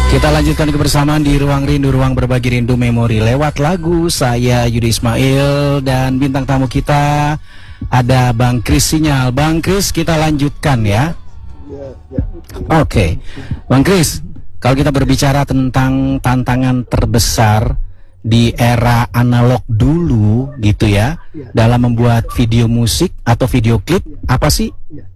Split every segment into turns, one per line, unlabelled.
Kita lanjutkan kebersamaan di Ruang Rindu, Ruang Berbagi Rindu Memori lewat lagu. Saya Yudi Ismail dan bintang tamu kita ada Bang Kris Sinyal. Bang Kris, kita lanjutkan ya. Oke. Bang Kris, kalau kita berbicara tentang tantangan terbesar di era analog dulu gitu ya, dalam membuat video musik atau video klip, apa sih?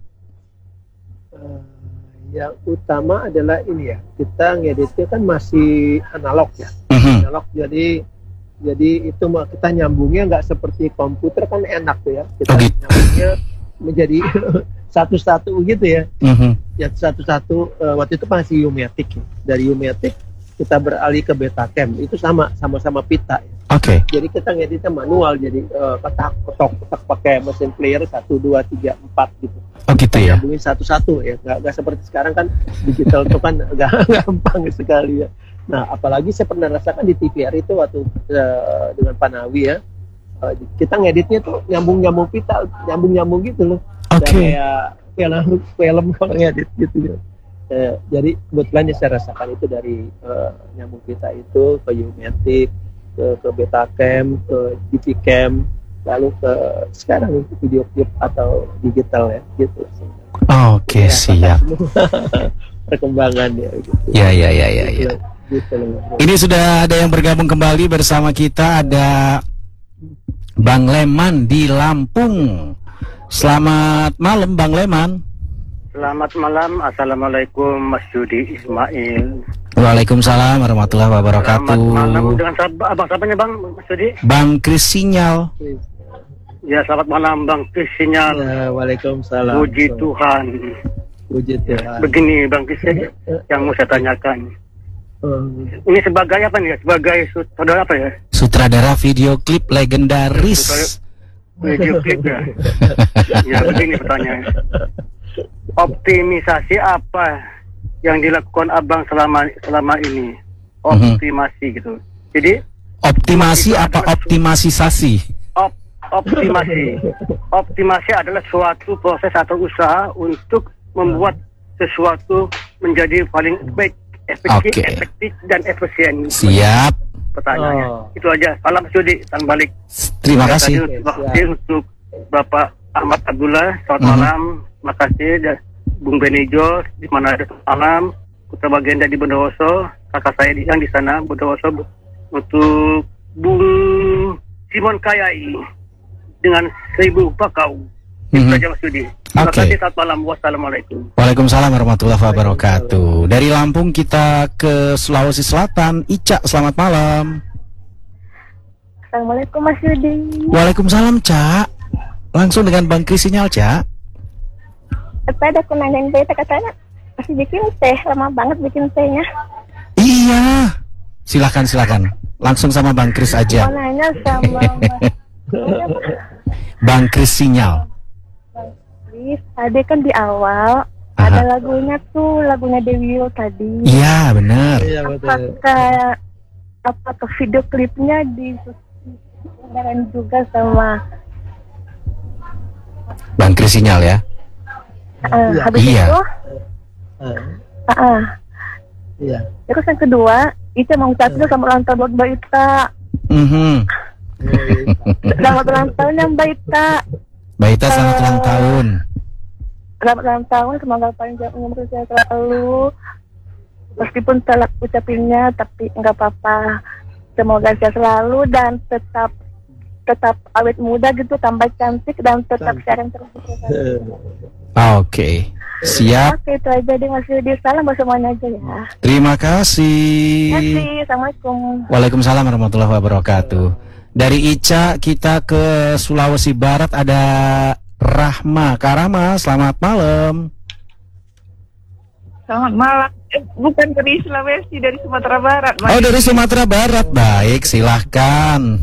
Yang utama adalah ini ya, kita ngeditnya kan masih analog ya, analog, jadi itu kita nyambungnya nggak seperti komputer kan enak tuh ya, kita nyambungnya menjadi satu-satu gitu ya, ya satu-satu. Waktu itu masih U-matic ya. Dari U-matic kita beralih ke Betacam, itu sama-sama pita ya. Jadi kita ngeditnya manual, jadi kotak pakai mesin player 1, 2, 3, 4 gitu.
Gitu ya.
Nyambungin satu-satu ya, nggak seperti sekarang kan digital itu kan gampang sekali ya. Nah, apalagi saya pernah rasakan di TVR itu waktu dengan Panawi ya, kita ngeditnya tuh nyambung pita, nyambung gitu loh. Kayak film kalau ngedit gitu ya. Jadi kebetulan saya rasakan itu dari nyambung pita itu ke U-matic, ke Betacam, ke DV-Cam, lalu ke sekarang video klip atau digital ya gitu.
Oke, siap.
Perkembangannya gitu.
Ya. Gitu. Ini sudah ada yang bergabung kembali bersama kita, ada Bang Leman di Lampung. Selamat malam Bang Leman.
Selamat malam, assalamualaikum Mas Yudi Ismail.
Waalaikumsalam warahmatullahi wabarakatuh.
Selamat malam, dengan abang siapanya Bang Mas Yudi?
Bang Kris Sinyal.
Ya, selamat malam Bang Kris Sinyal.
Ya, waalaikumsalam.
Puji Tuhan.
Puji Tuhan.
Begini Bang Kris, yang mau saya tanyakan. Ini sebagai apa nih? Sebagai sutradara apa ya?
Sutradara video klip legendaris.
Video klip ya. Ya, begini pertanyaannya. Optimisasi apa yang dilakukan Abang selama ini? Optimasi gitu. Jadi
optimasi apa optimisasi?
Optimasi adalah suatu proses atau usaha untuk membuat sesuatu menjadi paling baik, efektif dan efisien.
Siap.
Pertanyaannya itu aja. Salam Sudi, salam balik.
Terima kasih.
Terima kasih untuk Bapak Ahmad Abdullah. Selamat malam. Terima kasih Bung Benijo di mana ada malam. Putra Bagenda di Bondowoso. Kakak saya yang di sana Bondowoso. Untuk Bung Simon Kayai dengan 1000 pakau. Itu saja Mas Yudi. Terima kasih, selamat malam. Wassalamualaikum.
Waalaikumsalam warahmatullahi wabarakatuh. Dari Lampung kita ke Sulawesi Selatan. Ica, selamat malam.
Assalamualaikum Mas Yudi.
Waalaikumsalam Cak. Langsung dengan Bang Kris Sinyal Cak.
Ada aku nanyain beta katanya masih bikin teh, lama banget bikin tehnya.
Iya. Silakan. Langsung sama Bang Kris aja.
Mau nanya sama
Bang Kris Sinyal.
Tadi kan di awal ada lagunya Dewi Yull tadi.
Iya benar.
Apakah video klipnya disesuaikan juga sama
Bang Kris Sinyal ya?
Habis
iya.
itu
Iya.
Terus yang kedua itu mau ucapin sama ulang tahun buat Mbak Ita. Selamat ulang tahun ya Mbak Ita.
Mbak Ita selamat ulang tahun.
Selamat ulang tahun, semoga panjang umur sehat selalu. Meskipun telat ucapinnya, tapi nggak apa-apa. Semoga sehat selalu dan tetap awet muda gitu, tambah cantik dan tetap siaran terus.
Oke, siap.
Oke, itu aja deh Mas Yudi. Salam buat semuanya aja ya.
Terima kasih.
Assalamualaikum.
Waalaikumsalam warahmatullahi wabarakatuh. Dari Ica kita ke Sulawesi Barat, ada Rahma. Kak Rahma, selamat malam.
Selamat malam. Bukan dari Sulawesi, dari Sumatera Barat.
Oh, dari Sumatera Barat. Baik, silahkan.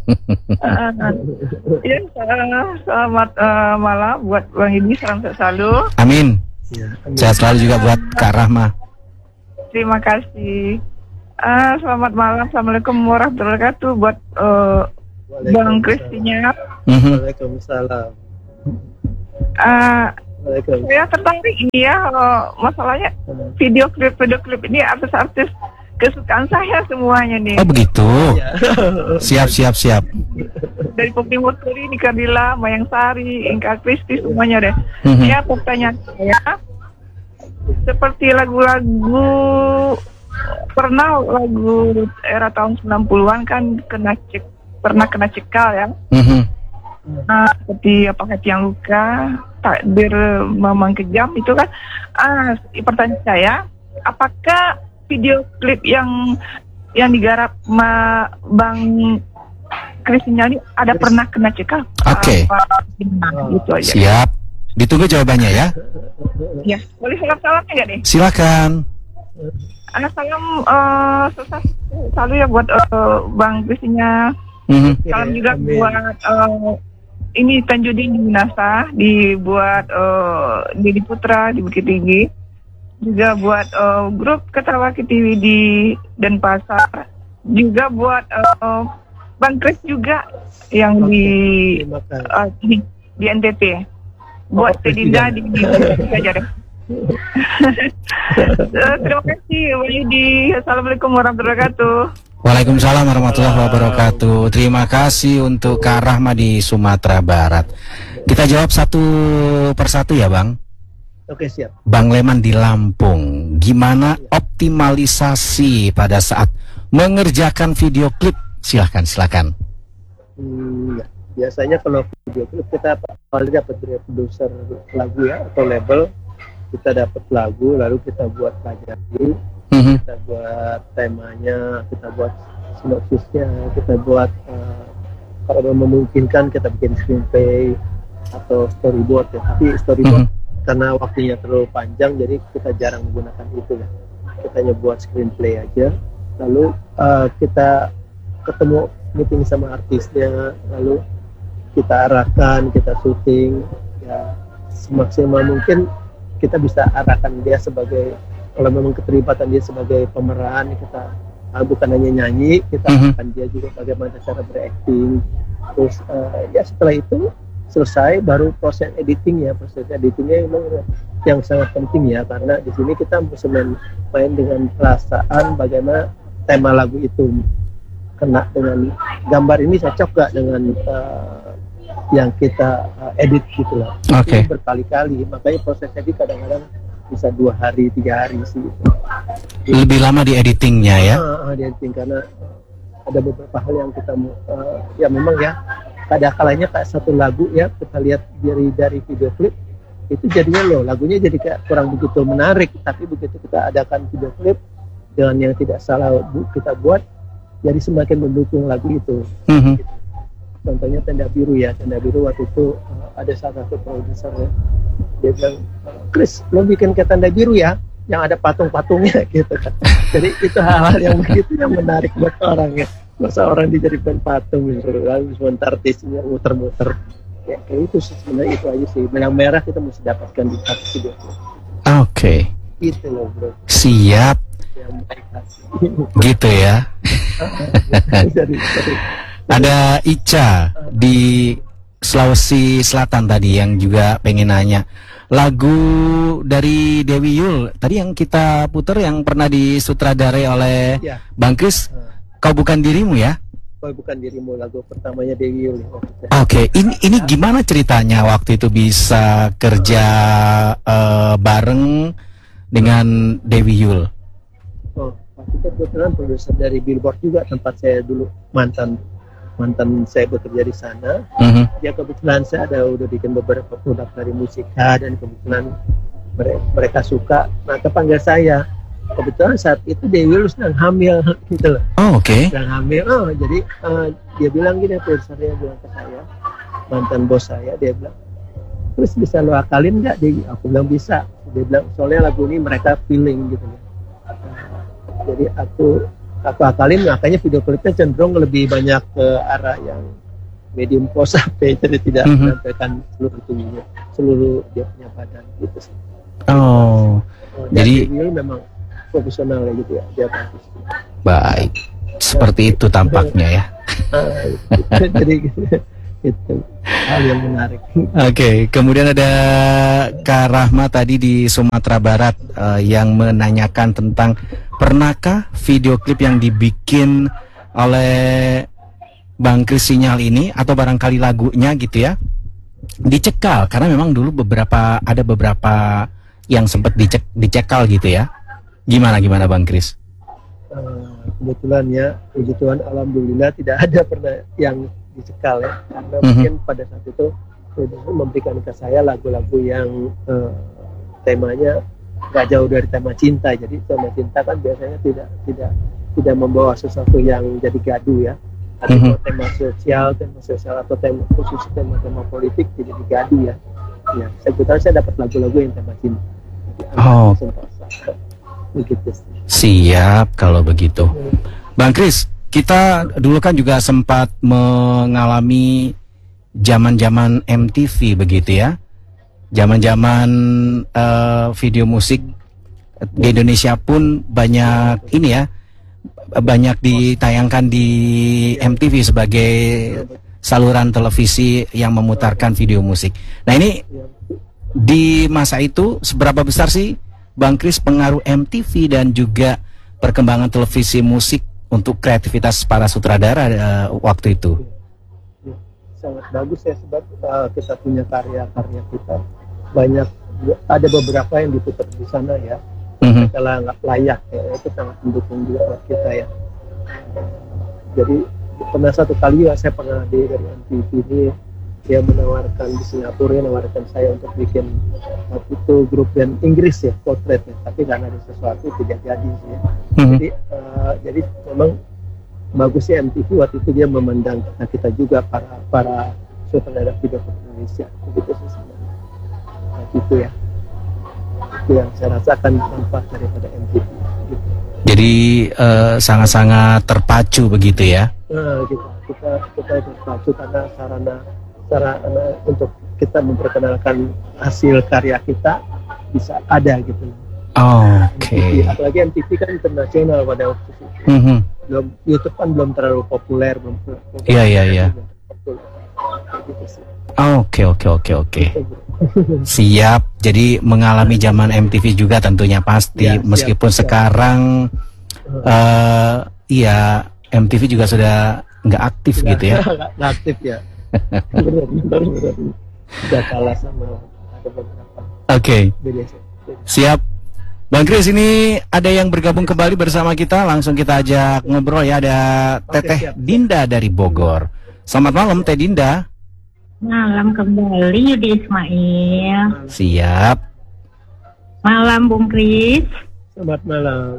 Ya, selamat malam buat Bang Ini, salam sehat selalu.
Amin. Sehat selalu juga buat Kak Rahma.
Terima kasih. Selamat malam, assalamualaikum warahmatullahi wabarakatuh buat Bang Kristinya.
Waalaikumsalam. Waalaikumsalam.
Saya tertarik ini ya, masalahnya video klip ini artis-artis kesukaan saya semuanya nih.
Oh begitu.
Ya.
Siap.
Dari Poppy Murturi, Nika Dila, Mayang Sari, Inka Kristi, semuanya deh.
Mhm.
Ya, pertanyaan saya, seperti lagu-lagu, pernah lagu era tahun 90-an kan pernah kena cekal ya.
Mhm.
Nah, seperti apa hati yang luka, takdir memang kejam itu kan. Pertanyaan saya, apakah video klip yang digarap Bang Krisnya ini ada pernah kena cekal?
Oke.
Gitu aja.
Siap. Ditunggu jawabannya ya.
Ya, boleh salam-salamnya nggak nih?
Silakan.
Anak salam sukses selalu ya buat Bang Krisnya.
Mhm.
Salam juga
Amin.
buat ini Tanjudin di Minasa, dibuat Didi Putra di Bukit Tinggi, juga buat grup Ketawa TV di Denpasar, juga buat Bang Kris juga yang
Terima kasih.
di NTT, buat Tedinda di saja deh. Terima kasih Bang Yudi. Assalamualaikum warahmatullahi wabarakatuh.
Waalaikumsalam warahmatullahi wabarakatuh. Terima kasih untuk Kak Rahma di Sumatera Barat. Kita jawab satu persatu ya Bang.
Oke, siap.
Bang Leman di Lampung, gimana optimalisasi pada saat mengerjakan video klip? Silakan.
Ya. Biasanya kalau video klip kita awalnya dapat dari produser lagu ya atau label, kita dapat lagu lalu kita buat pelajari,
Mhm.
kita buat temanya, kita buat sinopsisnya, kita buat kalau memungkinkan kita bikin screenplay atau storyboard ya. Tapi storyboard karena waktunya terlalu panjang jadi kita jarang menggunakan itu ya. Kita hanya buat screenplay aja. Lalu kita ketemu meeting sama artisnya, lalu kita arahkan, kita syuting ya semaksimal mungkin kita bisa arahkan dia sebagai, kalau memang keterlibatan dia sebagai pemeran, kita bukan hanya nyanyi, kita arahkan dia juga bagaimana cara berakting. Terus ya setelah itu selesai baru proses editing ya. Proses editingnya memang yang sangat penting ya, karena di sini kita bisa main dengan perasaan bagaimana tema lagu itu kena dengan gambar ini, cocok gak dengan yang kita edit gitu lah.
Oke.
Ini berkali-kali, makanya proses edit kadang-kadang bisa 2 hari 3 hari sih.
Lebih lama di editingnya ya.
Di editing karena ada beberapa hal yang kita ya memang ya kadang-kalanya kayak satu lagu ya kita lihat dari video klip itu jadinya lagunya jadi kayak kurang begitu menarik, tapi begitu kita adakan video klip dengan yang tidak salah kita buat jadi semakin mendukung lagu itu.
Mhm.
Contohnya Tenda Biru ya, Tenda Biru waktu itu ada salah satu produser ya, dia bilang, Chris lo bikin ke Tenda Biru ya yang ada patung-patungnya gitu kan. Jadi itu hal-hal yang begitu yang menarik buat orang ya. Masa orang dijadikan patung gitu, lalu sebentar artisnya muter-muter ya kayak itu sih sebenarnya. Itu aja sih, benang merah kita mesti dapatkan di satu video
Oke.
itu loh bro,
Siap.
yang baik hati.
Gitu ya.
Dari
Ada Ica di Sulawesi Selatan tadi yang juga pengen nanya lagu dari Dewi Yul tadi yang kita putar yang pernah disutradarai oleh
ya,
Bang Kris, Kau Bukan Dirimu ya.
Kau Bukan Dirimu, lagu pertamanya Dewi Yul ya.
Oke, ini gimana ceritanya waktu itu bisa kerja bareng dengan Dewi Yul?
Oh, waktu itu kebetulan produser dari Billboard juga tempat saya dulu mantan saya bekerja di sana. Ya kebetulan saya udah bikin beberapa produk dari musika dan kebetulan mereka suka. Nah kepanggil saya. Kebetulan saat itu Dewi Yul sedang hamil gitu loh.
Oh, oke.
Sedang hamil. Jadi dia bilang gini, produsernya bilang ke saya, mantan bos saya, dia bilang, terus bisa lo akalin nggak Dewi? Aku bilang bisa. Dia bilang soalnya lagu ini mereka feeling gitu loh. Jadi aku akalin, makanya video klipnya cenderung lebih banyak ke arah yang medium close up ya, jadi tidak menampilkan seluruh tubuhnya, seluruh dia punya badan gitu sih.
Oh, jadi
Dewi memang profesional ya gitu ya, dia bagus.
baik. Seperti itu tampaknya ya.
Jadi Itu hal yang menarik.
Oke, kemudian ada Kak Rahma tadi di Sumatera Barat yang menanyakan tentang pernahkah video klip yang dibikin oleh Bang Kris Sinyal ini atau barangkali lagunya gitu ya dicekal, karena memang dulu ada beberapa yang sempat dicekal gitu ya. Gimana Bang Kris?
Kebetulan ya, puji Tuhan, alhamdulillah tidak ada pernah yang dicekal ya, karena mungkin pada saat itu memberikan ke saya lagu-lagu yang temanya gak jauh dari tema cinta. Jadi tema cinta kan biasanya tidak membawa sesuatu yang jadi gaduh ya. Ada tema sosial atau tema khusus, tema politik jadi gaduh ya. Ya, kebetulan saya dapat lagu-lagu yang tema cinta. Begitu.
Siap kalau begitu. Bang Kris, kita dulu kan juga sempat mengalami zaman-zaman MTV begitu ya. Zaman-zaman video musik di Indonesia pun banyak ini ya, banyak ditayangkan di MTV sebagai saluran televisi yang memutarkan video musik. Nah ini di masa itu seberapa besar sih Bang Kris pengaruh MTV dan juga perkembangan televisi musik untuk kreativitas para sutradara waktu itu?
Sangat bagus ya, sebab kita punya karya-karya kita banyak, ada beberapa yang diputar di sana ya. Kalau nggak layak ya, itu sangat mendukung juga buat kita ya. Jadi pernah satu kali ya, saya pernah dari MTV ini, dia menawarkan di Singapura, menawarkan saya untuk bikin waktu itu grup band Inggris ya, Portrait ya, tapi karena ada sesuatu tidak jadi sih ya. Jadi memang bagusnya MTV waktu itu dia memandang kita juga para sutradara video Indonesia, begitu sih sebenarnya. Nah, itu ya, itu yang saya rasakan manfaat daripada MTV. Gitu.
Jadi sangat-sangat terpacu begitu ya?
Nah, kita terpacu karena sarana untuk kita memperkenalkan hasil karya kita bisa ada gitu.
Oke.
Apalagi MTV kan internasional pada waktu itu. Belum, YouTube kan belum terlalu populer, belum.
Iya. Oke. Siap. Jadi mengalami zaman MTV juga tentunya pasti, ya, meskipun siap. Sekarang iya MTV juga sudah nggak aktif gitu ya.
Nggak aktif ya. Benar. Sudah kalah sama ada beberapa.
Oke. Siap. Bang Kris, ini ada yang bergabung kembali bersama kita, langsung kita ajak ngobrol ya. Ada Teteh Dinda dari Bogor. Selamat malam Teh Dinda.
Malam kembali Yudi Ismail.
Siap.
Malam Bung Kris.
Selamat malam.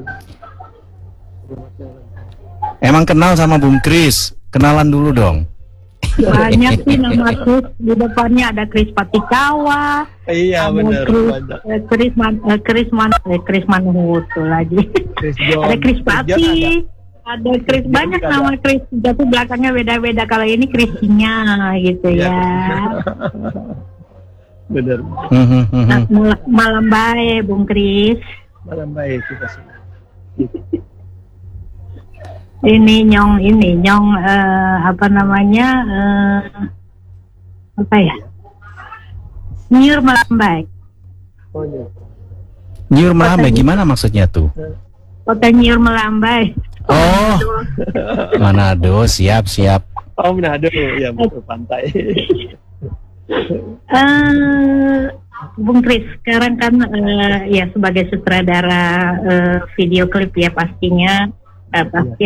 Emang kenal sama Bung Kris? Kenalan dulu dong.
Banyak sih nama Kris, di depannya ada Kris Patikawa.
Iya benar.
Kris Manhutu lagi. Ada Kris Pati. Ada Kris, banyak nama Kris, tapi belakangnya beda-beda. Kalau ini Krisnya gitu ya.
Benar.
Nah, malam baik Bung Kris.
Malam baik kita semua.
Ini nyong apa namanya apa ya? Nyur melambai.
Nyur melambai gimana maksudnya tuh?
Kota Nyur melambai.
Oh, Manado, siap.
Oh, Manado, ya betul, pantai.
Bung Kris, sekarang kan ya sebagai sutradara video klip ya pastinya pasti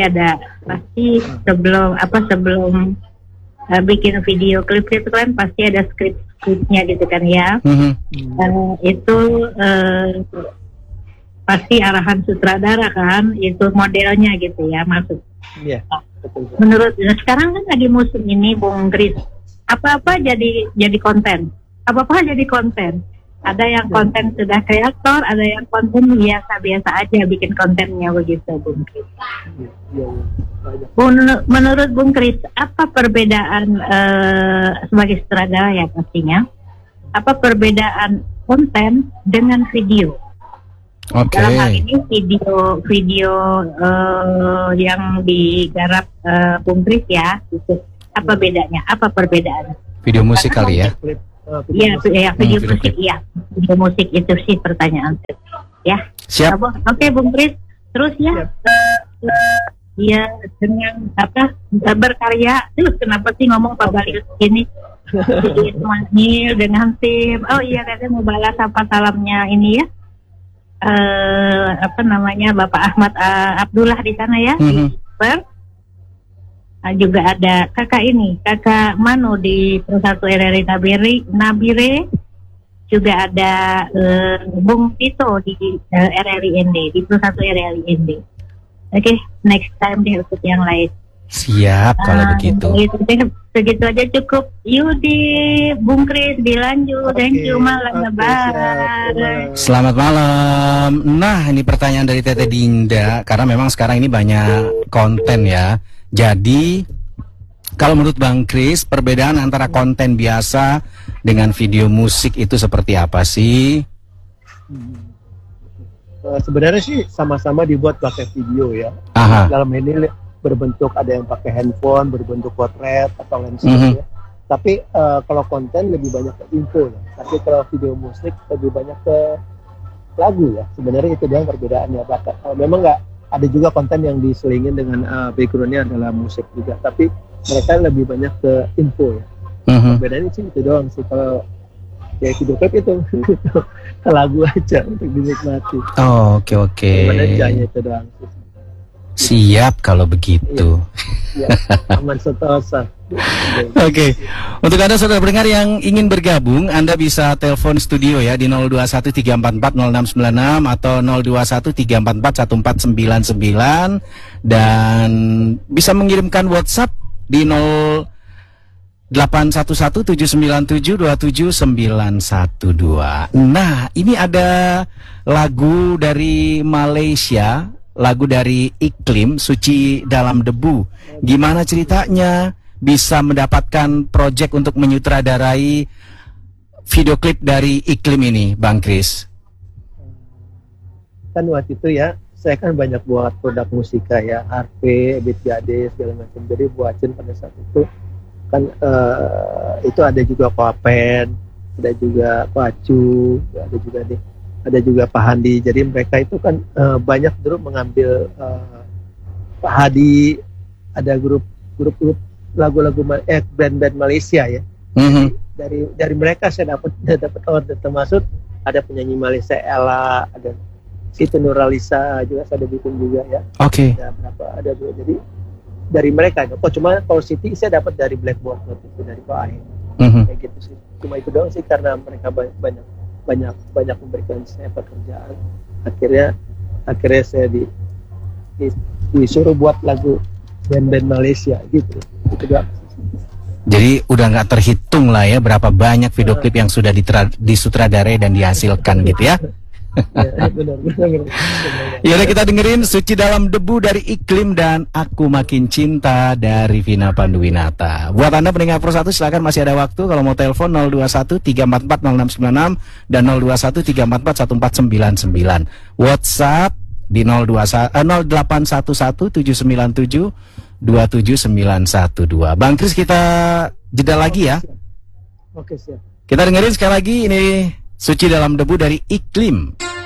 sebelum bikin video klip itu kan pasti ada skripnya gitu kan ya. Itu pasti arahan sutradara kan, itu modelnya gitu ya maksud.
Iya. Betul.
Menurut sekarang kan lagi musim ini Bung Kris, apa-apa jadi konten. Apa-apa jadi konten. Ada yang konten sudah kreator, ada yang konten biasa-biasa aja bikin kontennya begitu Bung Kris. Menurut Bung Kris, apa perbedaan sebagai sutradara ya pastinya? Apa perbedaan konten dengan video? Dalam hal ini video yang digarap Bung Kris ya, gitu. Apa bedanya? Apa perbedaannya?
Video musik kali ya.
Klip,
Iya, ya, video
video
musik,
klip.
iya. Video musik itu sih pertanyaan. Ya.
Siap.
Oke, Bung Kris. Terus ya. Iya, dengan apa? Berkarya. Kenapa sih ngomong Pak Balius ini? Jadi Ismail dengan tim. Oh iya, katanya mau balas apa salamnya ini ya. Apa namanya, Bapak Ahmad Abdullah di sana ya, di Perth. Juga ada kakak Mano di Persatu RRI Nabire. Juga ada Bung Tito di RRI ND, di Persatu RRI ND. Oke, next time deh untuk yang lain.
Siap kalau begitu.
Segitu aja cukup. Yudi, Bung Kris, dilanjut. Thank you, malam lebaran.
Selamat malam. Nah, ini pertanyaan dari Tete Dinda, karena memang sekarang ini banyak konten ya. Jadi, kalau menurut Bang Kris, perbedaan antara konten biasa dengan video musik itu seperti apa sih?
Sebenarnya sih sama-sama dibuat pakai video ya.
Aha.
Dalam ini berbentuk ada yang pakai handphone, berbentuk potret atau lensa ya. Tapi kalau konten lebih banyak ke info ya. Tapi kalau video musik lebih banyak ke lagu ya. Sebenarnya itu dia perbedaannya. Memang nggak ada juga konten yang diselingin dengan backgroundnya adalah musik juga. Tapi mereka lebih banyak ke info ya. Perbedaannya sih itu doang sih. Kalau ya video klip itu ke lagu aja untuk dinikmati.
Oh, oke.
Sebenarnya hanya itu doang sih.
Siap kalau begitu.
Ya, aman sentosa.
Oke. Untuk Anda saudara pendengar yang ingin bergabung, Anda bisa telepon studio ya di 0213440696 atau 0213441499 dan bisa mengirimkan WhatsApp di 081179727912. Nah, ini ada lagu dari Malaysia, lagu dari Iklim, Suci Dalam Debu. Gimana ceritanya bisa mendapatkan proyek untuk menyutradarai video klip dari Iklim ini, Bang Kris?
Kan waktu itu ya, saya kan banyak buat produk musika ya, HP, Beat Jade, segala macam. Jadi buatin pada saat itu kan itu ada juga Koapen, ada juga Pacu, ada juga Pak Handi. Jadi mereka itu kan banyak dulu mengambil Pak Hadi, ada grup lagu-lagu band-band Malaysia ya. Dari mereka saya dapat order, termasuk ada penyanyi Malaysia Ella, ada Siti Nuralisa juga saya bikin juga ya.
Oke.
Ada dua. Jadi dari mereka. Kok cuma kalau Siti saya dapat dari Blackboard waktu itu, dari Pak Ain. Kayak gitu sih. Cuma itu doang sih, karena mereka banyak memberikan saya pekerjaan. Akhirnya saya disuruh buat lagu band-band Malaysia gitu. Itu doang.
Jadi udah nggak terhitung lah ya berapa banyak video klip yang sudah disutradarai dan dihasilkan gitu ya.
Ya, benar.
Yaudah, kita dengerin Suci Dalam Debu dari Iklim dan Aku Makin Cinta dari Vina Panduwinata. Buat Anda pendengar Persatu, silakan masih ada waktu. Kalau mau telepon 0213440696 dan 0213441499. WhatsApp di 081179727912. Bang Kris, kita jeda lagi ya.
Oke, siap.
Kita dengerin sekali lagi ini Suci Dalam Debu dari Iklim.